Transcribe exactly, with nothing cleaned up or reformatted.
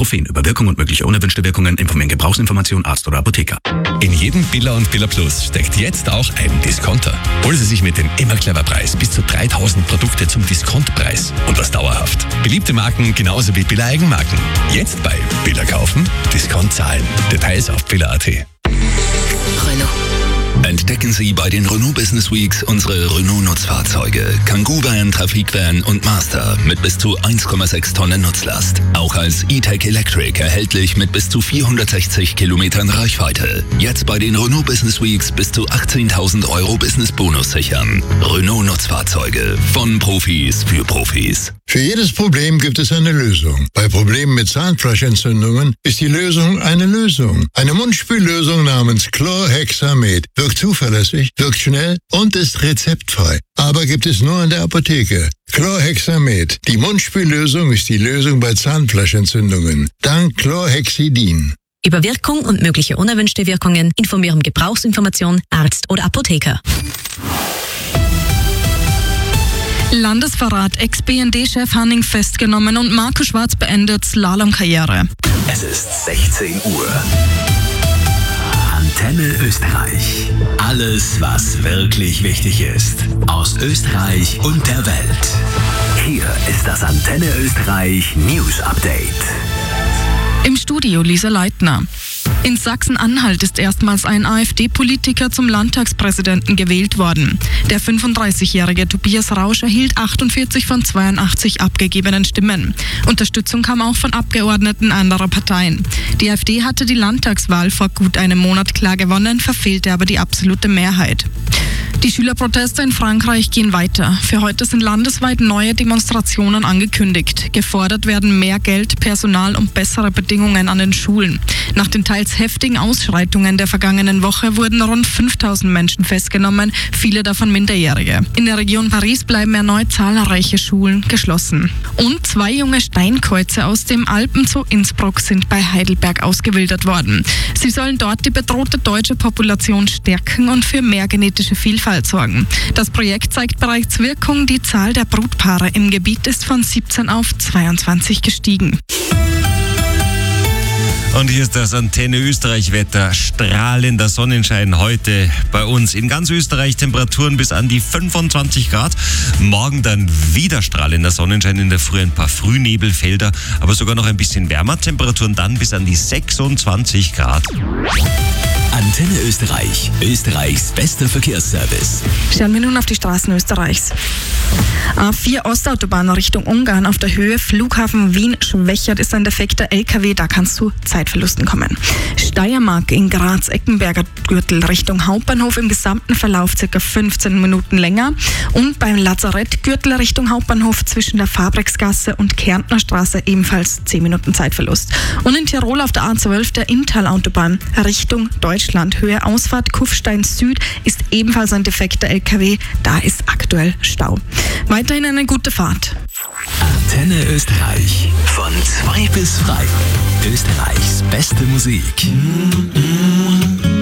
Ibuprofen. Über Wirkung und mögliche unerwünschte Wirkungen informieren Gebrauchsinformation Arzt oder Apotheker. In jedem Billa und Billa Plus steckt jetzt auch ein Discounter. Holen Sie sich mit dem Immer Clever Preis bis zu dreitausend Produkte zum Diskontpreis. Und das dauerhaft. Beliebte Marken genauso wie Billa Eigenmarken. Jetzt bei Billa kaufen, Discount zahlen. Details auf billa punkt at. Renault. Entdecken Sie bei den Renault Business Weeks unsere Renault-Nutzfahrzeuge. Kangoo Van, Trafikvan und Master mit bis zu eins Komma sechs Tonnen Nutzlast. Auch als E-Tech Electric erhältlich mit bis zu vierhundertsechzig Kilometern Reichweite. Jetzt bei den Renault Business Weeks bis zu achtzehntausend Euro Business-Bonus sichern. Renault-Nutzfahrzeuge. Von Profis für Profis. Für jedes Problem gibt es eine Lösung. Bei Problemen mit Zahnfleischentzündungen ist die Lösung eine Lösung. Eine Mundspüllösung namens Chlorhexamet wirkt zuverlässig, wirkt schnell und ist rezeptfrei. Aber gibt es nur in der Apotheke. Chlorhexamet. Die Mundspüllösung ist die Lösung bei Zahnfleischentzündungen. Dank Chlorhexidin. Über Wirkung und mögliche unerwünschte Wirkungen informieren Gebrauchsinformation Arzt oder Apotheker. Landesverrat, Ex-B N D-Chef Hanning festgenommen und Marco Schwarz beendet Slalomkarriere. Es ist sechzehn Uhr. Antenne Österreich. Alles, was wirklich wichtig ist. Aus Österreich und der Welt. Hier ist das Antenne Österreich News Update. Im Studio Lisa Leitner. In Sachsen-Anhalt ist erstmals ein AfD-Politiker zum Landtagspräsidenten gewählt worden. Der fünfunddreißigjährige Tobias Rausch erhielt achtundvierzig von zweiundachtzig abgegebenen Stimmen. Unterstützung kam auch von Abgeordneten anderer Parteien. Die AfD hatte die Landtagswahl vor gut einem Monat klar gewonnen, verfehlte aber die absolute Mehrheit. Die Schülerproteste in Frankreich gehen weiter. Für heute sind landesweit neue Demonstrationen angekündigt. Gefordert werden mehr Geld, Personal und bessere Bedingungen an den Schulen. Nach den teils heftigen Ausschreitungen der vergangenen Woche wurden rund fünftausend Menschen festgenommen, viele davon Minderjährige. In der Region Paris bleiben erneut zahlreiche Schulen geschlossen. Und zwei junge Steinkäuze aus dem Alpenzoo Innsbruck sind bei Heidelberg ausgewildert worden. Sie sollen dort die bedrohte deutsche Population stärken und für mehr genetische Vielfalt sorgen. Das Projekt zeigt bereits Wirkung. Die Zahl der Brutpaare im Gebiet ist von siebzehn auf zweiundzwanzig gestiegen. Und hier ist das Antenne Österreich-Wetter. Strahlender Sonnenschein heute bei uns. In ganz Österreich Temperaturen bis an die fünfundzwanzig Grad. Morgen dann wieder strahlender Sonnenschein, in der Früh ein paar Frühnebelfelder, aber sogar noch ein bisschen wärmer. Temperaturen dann bis an die sechsundzwanzig Grad. Antenne Österreich. Österreichs bester Verkehrsservice. Schauen wir nun auf die Straßen Österreichs. A vier Ostautobahn Richtung Ungarn auf der Höhe Flughafen Wien-Schwächert ist ein defekter L K W, da kann es zu Zeitverlusten kommen. Steiermark in Graz-Eckenberger Gürtel Richtung Hauptbahnhof im gesamten Verlauf ca. fünfzehn Minuten länger. Und beim Lazarett-Gürtel Richtung Hauptbahnhof zwischen der Fabriksgasse und Kärntner Straße ebenfalls zehn Minuten Zeitverlust. Und in Tirol auf der A zwölf der Inntal-Autobahn Richtung Deutschland Höhe Ausfahrt Kufstein Süd ist ebenfalls ein defekter L K W, da ist aktuell Stau. Weiterhin eine gute Fahrt. Antenne Österreich. Von zwei bis frei. Österreichs beste Musik.